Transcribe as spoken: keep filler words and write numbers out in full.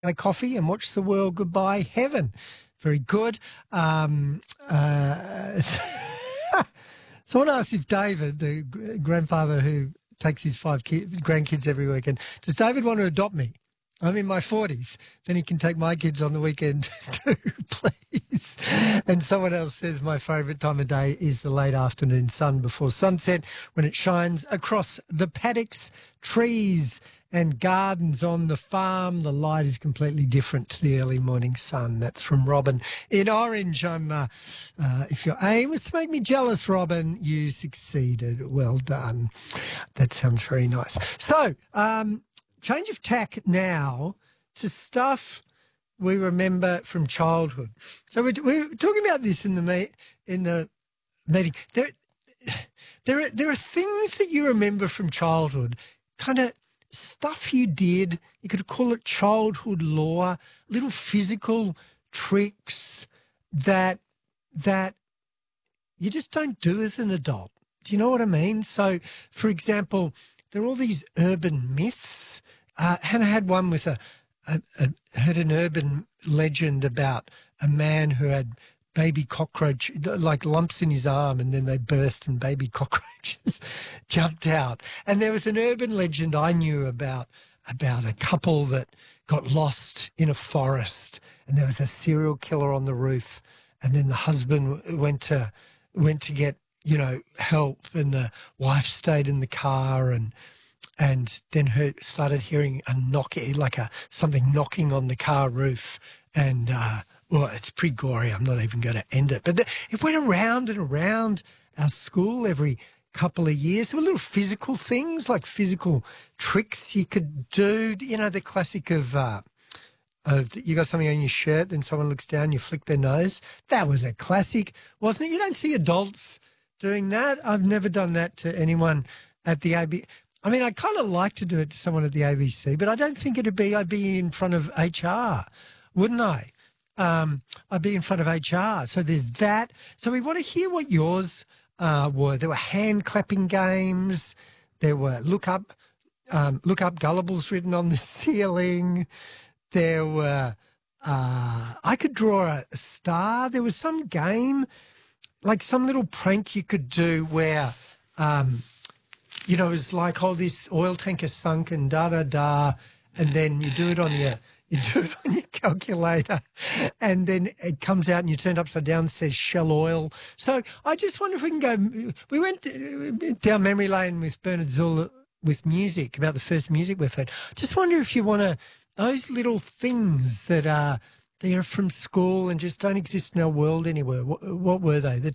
a coffee and watch the world goodbye. Heaven. Very good. Um, uh, someone asked if David, the grandfather who takes his five kid, grandkids every weekend, does David want to adopt me? I'm in my forties. Then he can take my kids on the weekend too, please. And someone else says my favourite time of day is the late afternoon sun before sunset when it shines across the paddocks, trees and gardens on the farm. The light is completely different to the early morning sun. That's from Robin in Orange. I'm, uh, uh, if your aim was to make me jealous, Robin, you succeeded. Well done. That sounds very nice. So, um, change of tack now to stuff we remember from childhood. So we're, we're talking about this in the me- in the meeting. There, there are there are things that you remember from childhood, kind of stuff you did. You could call it childhood lore, little physical tricks that that you just don't do as an adult. Do you know what I mean? So, for example, there are all these urban myths. Uh, Hannah had one with a, a, a heard an urban legend about a man who had baby cockroach, like lumps in his arm, and then they burst and baby cockroaches jumped out. And there was an urban legend I knew about about a couple that got lost in a forest, and there was a serial killer on the roof, and then the husband went to went to get you know help, and the wife stayed in the car, and. And then her started hearing a knock, like a something knocking on the car roof. And, uh, well, it's pretty gory. I'm not even going to end it. But the, it went around and around our school every couple of years. There were little physical things, like physical tricks you could do. You know, the classic of, uh, of you got something on your shirt, then someone looks down, you flick their nose. That was a classic, wasn't it? You don't see adults doing that. I've never done that to anyone at the A B. I mean, I kind of like to do it to someone at the A B C, but I don't think it'd be, I'd be in front of H R, wouldn't I? Um, I'd be in front of H R. So there's that. So we want to hear what yours uh, were. There were hand clapping games. There were look up, um, look up gullibles written on the ceiling. There were, uh, I could draw a, a star. There was some game, like some little prank you could do where, um, you know, it's like, oh, this oil tanker sunk and da-da-da, and then you do it on your you do it on your calculator, and then it comes out and you turn it upside down and says Shell Oil. So I just wonder if we can go, we went down memory lane with Bernard Zula with music, about the first music we've heard. Just wonder if you want to, those little things that are, they are from school and just don't exist in our world anywhere. What, what were they? The